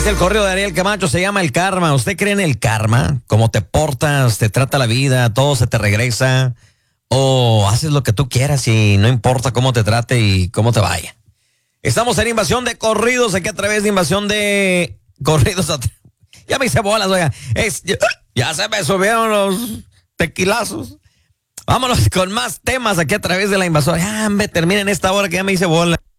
Dice el correo de Ariel Camacho, se llama el karma. ¿Usted cree en el karma? ¿Cómo te portas, te trata la vida, todo se te regresa? ¿O haces lo que tú quieras y no importa cómo te trate y cómo te vaya? Estamos en Invasión de Corridos, aquí a través de Invasión de Corridos. Ya me hice bolas, oiga. Ya se me subieron los tequilazos. Vámonos con más temas aquí a través de la invasora. Ya, terminen esta hora que ya me hice bola.